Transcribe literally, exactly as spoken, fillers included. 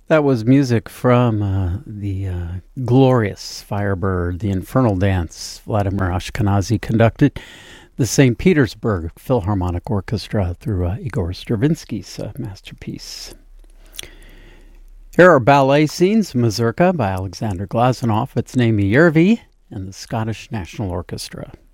That was music from uh, the uh, glorious Firebird, the Infernal Dance. Vladimir Ashkenazy conducted the Saint Petersburg Philharmonic Orchestra through uh, Igor Stravinsky's uh, masterpiece. Here are ballet scenes, Mazurka by Alexander Glazunov. It's Naimi Järvi and the Scottish National Orchestra.